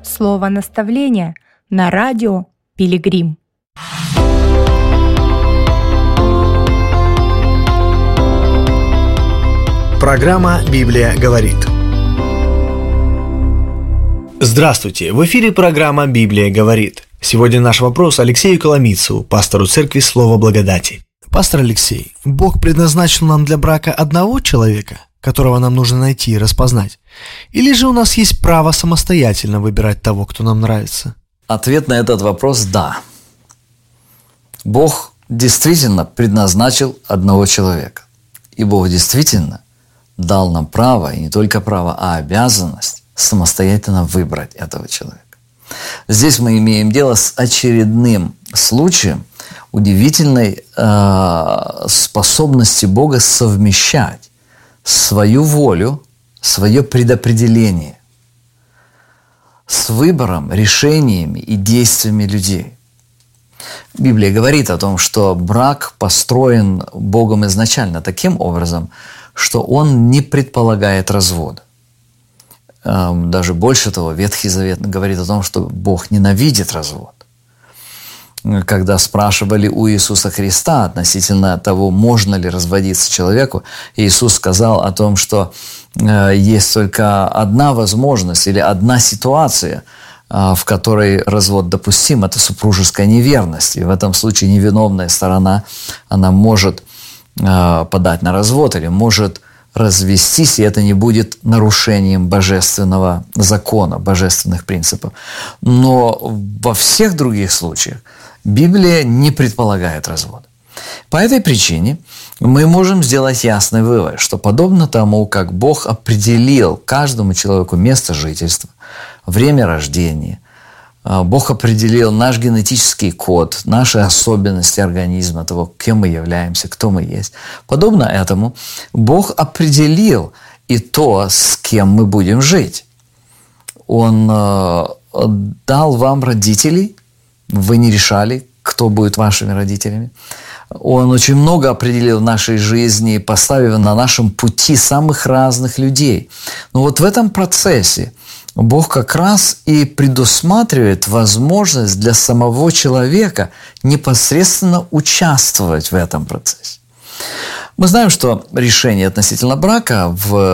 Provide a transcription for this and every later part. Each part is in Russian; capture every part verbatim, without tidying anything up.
Слово наставления на радио Пилигрим. Программа «Библия говорит». Здравствуйте! В эфире программа «Библия говорит». Сегодня наш вопрос Алексею Коломийцеву, пастору церкви «Слово благодати». Пастор Алексей, Бог предназначил нам для брака одного человека, которого нам нужно найти и распознать? Или же у нас есть право самостоятельно выбирать того, кто нам нравится? Ответ на этот вопрос – да. Бог действительно предназначил одного человека. И Бог действительно дал нам право, и не только право, а обязанность самостоятельно выбрать этого человека. Здесь мы имеем дело с очередным случаем удивительной э, способности Бога совмещать свою волю, свое предопределение с выбором, решениями и действиями людей. Библия говорит о том, что брак построен Богом изначально таким образом, что он не предполагает развода. Даже больше того, Ветхий Завет говорит о том, что Бог ненавидит развод. Когда спрашивали у Иисуса Христа относительно того, можно ли разводиться человеку, Иисус сказал о том, что есть только одна возможность или одна ситуация, в которой развод допустим, это супружеская неверность. И в этом случае невиновная сторона, она может подать на развод или может развестись, и это не будет нарушением божественного закона, божественных принципов. Но во всех других случаях Библия не предполагает развода. По этой причине мы можем сделать ясный вывод, что подобно тому, как Бог определил каждому человеку место жительства, время рождения, Бог определил наш генетический код, наши особенности организма, того, кем мы являемся, кто мы есть. Подобно этому Бог определил и то, с кем мы будем жить. Он дал вам родителей, вы не решали, кто будет вашими родителями. Он очень много определил в нашей жизни, поставив на нашем пути самых разных людей. Но вот в этом процессе Бог как раз и предусматривает возможность для самого человека непосредственно участвовать в этом процессе. Мы знаем, что решения относительно брака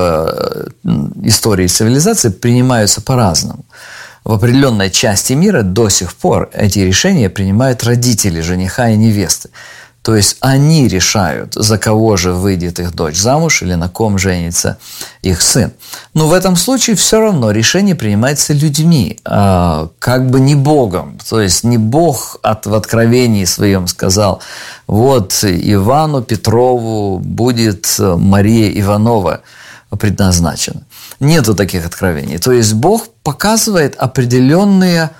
в истории цивилизации принимаются по-разному. В определенной части мира до сих пор эти решения принимают родители жениха и невесты. То есть они решают, за кого же выйдет их дочь замуж или на ком женится их сын. Но в этом случае все равно решение принимается людьми, как бы не Богом. То есть не Бог от, в откровении своем сказал, вот Ивану Петрову будет Мария Иванова предназначена. Нету таких откровений. То есть Бог показывает определенные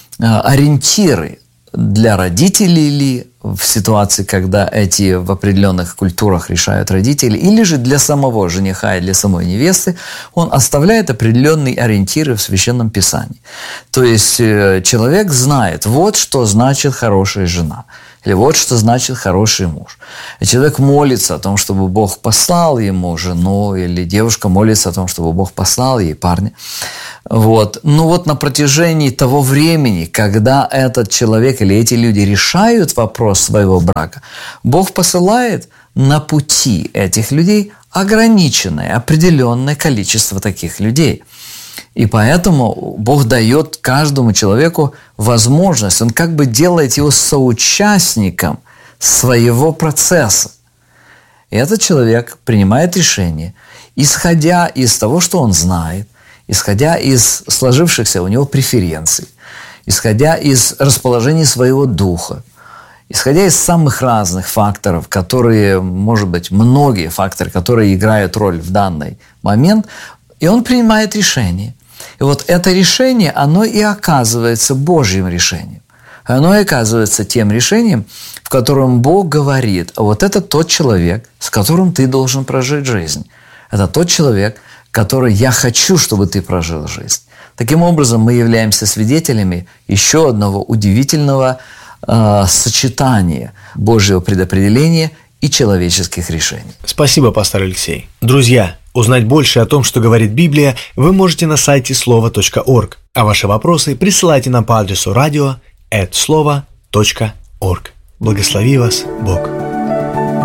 ориентиры для родителей ли в ситуации, когда эти в определенных культурах решают родители, или же для самого жениха и для самой невесты, он оставляет определенные ориентиры в Священном Писании. То есть человек знает, вот что значит хорошая жена. Или вот что значит хороший муж. И человек молится о том, чтобы Бог послал ему жену, или девушка молится о том, чтобы Бог послал ей парня. Вот. Но вот на протяжении того времени, когда этот человек или эти люди решают вопрос своего брака, Бог посылает на пути этих людей ограниченное, определенное количество таких людей. И поэтому Бог дает каждому человеку возможность, Он как бы делает его соучастником своего процесса. И этот человек принимает решение, исходя из того, что он знает, исходя из сложившихся у него преференций, исходя из расположения своего духа, исходя из самых разных факторов, которые, может быть, многие факторы, которые играют роль в данный момент, и он принимает решение. И вот это решение, оно и оказывается Божьим решением. Оно и оказывается тем решением, в котором Бог говорит, а вот это тот человек, с которым ты должен прожить жизнь. Это тот человек, который я хочу, чтобы ты прожил жизнь. Таким образом, мы являемся свидетелями еще одного удивительного э, сочетания Божьего предопределения и человеческих решений. Спасибо, пастор Алексей. Друзья, Узнать больше о том, что говорит Библия, вы можете на сайте слова точка орг, а ваши вопросы присылайте нам по адресу радио эт слова точка орг. Благослови вас Бог.